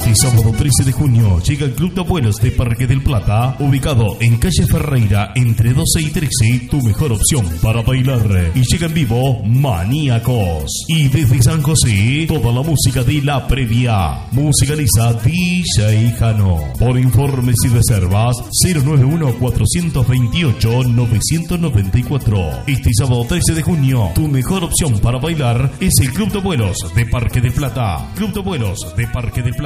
Este sábado 13 de junio llega el Club de Abuelos de Parque del Plata, ubicado en calle Ferreira entre 12 y 13, tu mejor opción para bailar. Y llega en vivo Maníacos. Y desde San José, toda la música de la previa. Musicaliza DJ Jano. Por informes y reservas 091-428-994. Este sábado 13 de junio, tu mejor opción para bailar es el Club de Abuelos de Parque del Plata. Club de Abuelos de Parque del Plata.